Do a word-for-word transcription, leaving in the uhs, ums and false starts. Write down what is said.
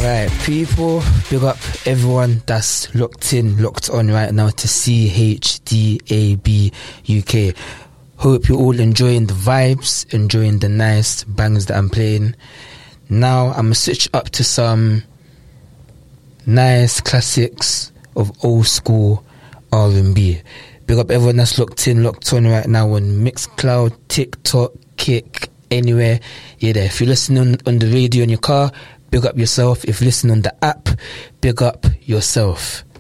Right, people, big up everyone that's locked in, locked on right now to C H D A B U K. Hope you're all enjoying the vibes, enjoying the nice bangers that I'm playing. Now I'm gonna switch up to some nice classics of old school R and B. Big up everyone that's locked in, locked on right now on Mixcloud, TikTok, Kick, anywhere. Yeah, there. If you're listening on, on the radio in your car, big up yourself. If you listen on the app, big up yourself.